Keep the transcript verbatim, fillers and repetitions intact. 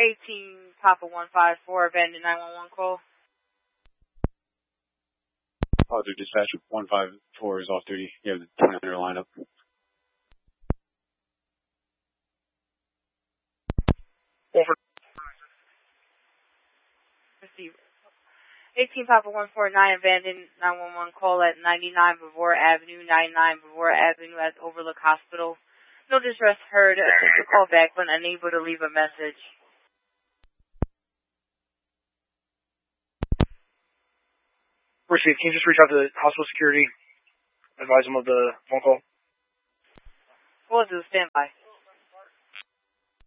eighteen Papa one five four, abandoned nine one one call. Oh, their dispatch one five four is off duty. You have the twenty hundred lineup. Over. Receive. eighteen Papa one four nine, abandoned nine one one call at ninety-nine Bavora Avenue, ninety-nine Bavora Avenue at Overlook Hospital. No distress heard. Attempt to call back but unable to leave a message. Receive. Can you just reach out to the hospital security? Advise them of the phone call? What was the standby?